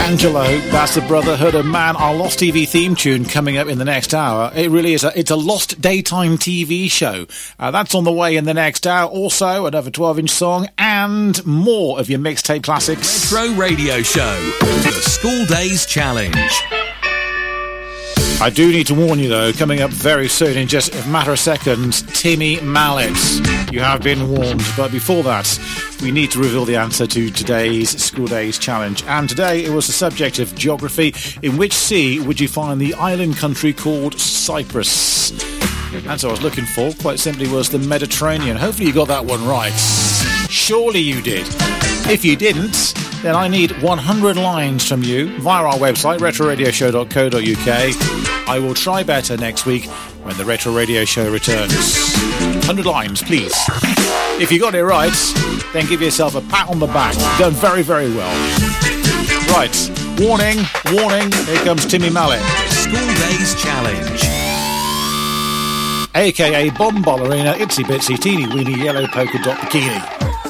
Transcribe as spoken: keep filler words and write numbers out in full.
Angelo, that's the Brotherhood of Man, our Lost T V theme tune coming up in the next hour. It really is a, it's a lost daytime T V show. Uh, that's on the way in the next hour. Also, another twelve inch song and more of your mixtape classics. Retro Radio Show, the School Days Challenge. I do need to warn you, though, coming up very soon, in just a matter of seconds, Timmy Mallet. You have been warned. But before that, we need to reveal the answer to today's School Days Challenge. And today it was the subject of geography. In which sea would you find the island country called Cyprus? The answer I was looking for, quite simply, was the Mediterranean. Hopefully you got that one right. Surely you did. If you didn't, then I need one hundred lines from you via our website, retro radio show dot co dot uk. I will try better next week when the Retro Radio Show returns. one hundred lines, please. If you got it right, then give yourself a pat on the back. You've done very, very well. Right, warning, warning, here comes Timmy Mallet. School Days Challenge. A K A Bomb Ballerina, Itsy Bitsy Teeny Weeny Yellow Polka Dot Bikini.